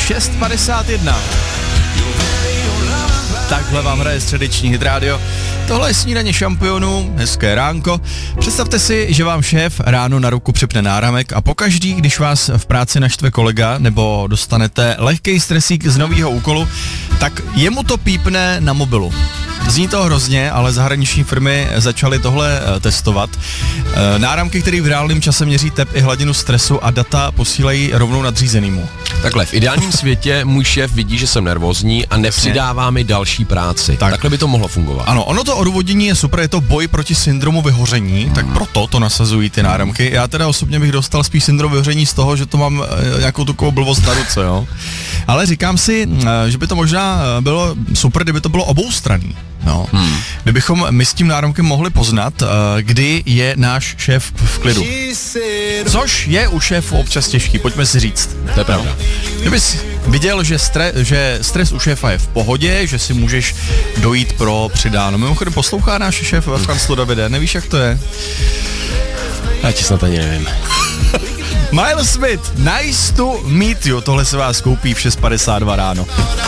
6:51. Takhle vám hraje středeční Hit Radio. Tohle je snídaně šampionů, hezké ránko. Představte si, že vám šéf ráno na ruku připne náramek a pokaždý, když vás v práci naštve kolega nebo dostanete lehký stresík z nového úkolu, tak jemu to pípne na mobilu. Zní to hrozně, ale zahraniční firmy začaly tohle testovat. Náramky, které v reálném čase měří tep i hladinu stresu a data posílají rovnou nadřízenýmu. Takhle, v ideálním světě můj šéf vidí, že jsem nervózní a nepřidává mi další práci. Takhle by to mohlo fungovat. Ano, ono to odůvodnění je super, je to boj proti syndromu vyhoření, tak proto to nasazují ty náramky. Já teda osobně bych dostal spíš syndrom vyhoření z toho, že to mám nějakou takovou blbost na ruce, jo. Ale říkám si, že by to možná bylo super, kdyby to bylo oboustranný. No. Kdybychom my s tím náramkem mohli poznat, kdy je náš šéf v klidu. Což je u šéfu občas těžký, pojďme si říct. To je pravda. Kdybys viděl, že stres u šéfa je v pohodě, že si můžeš dojít pro přidáno. Mimochodem poslouchá náš šéf v kanclu Davide, nevíš, jak to je? Já ti snad ani nevím. Miles Smith, Nice to meet you, tohle se vás koupí v 6:52 ráno.